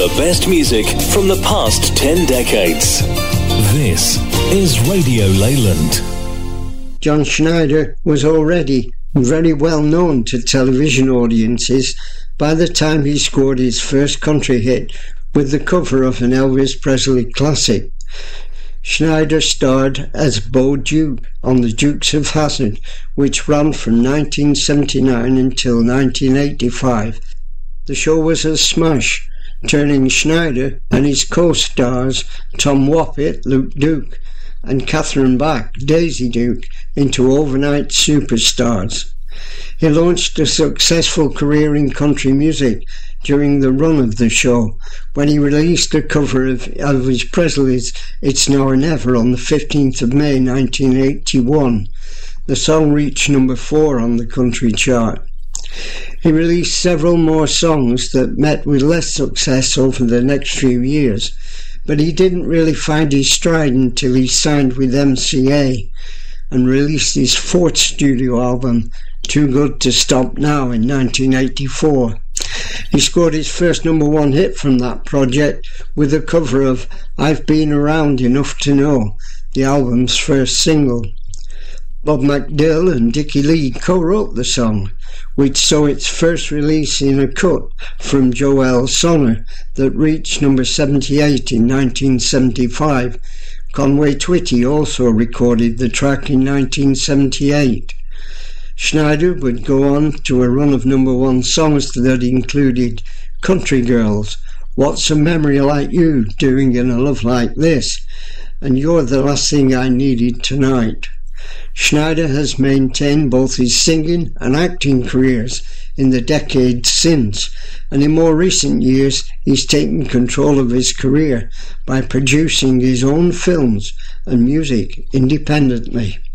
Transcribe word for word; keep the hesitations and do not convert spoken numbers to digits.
The best music from the past ten decades. This is Radio Leyland. John Schneider was already very well known to television audiences by the time he scored his first country hit with the cover of an Elvis Presley classic. Schneider starred as Bo Duke on The Dukes of Hazzard, which ran from nineteen seventy-nine until nineteen eighty-five. The show was a smash, turning Schneider and his co-stars Tom Woppett, Luke Duke, and Catherine Bach, Daisy Duke, into overnight superstars. He launched a successful career in country music during the run of the show, when he released a cover of Elvis Presley's It's Now or Never on the fifteenth of May nineteen eighty-one. The song reached number four on the country chart. He released several more songs that met with less success over the next few years, but he didn't really find his stride until he signed with M C A and released his fourth studio album, Too Good to Stop Now, in nineteen eighty-four. He scored his first number one hit from that project with a cover of I've Been Around Enough to Know, the album's first single. Bob McDill and Dickie Lee co-wrote the song, which saw its first release in a cut from Joel Sonner that reached number seventy-eight in nineteen seventy-five. Conway Twitty also recorded the track in nineteen seventy-eight. Schneider would go on to a run of number one songs that included Country Girls, What's a Memory Like You, Doing in a Love Like This, and You're the Last Thing I Needed Tonight. Schneider has maintained both his singing and acting careers in the decades since, and in more recent years he's taken control of his career by producing his own films and music independently.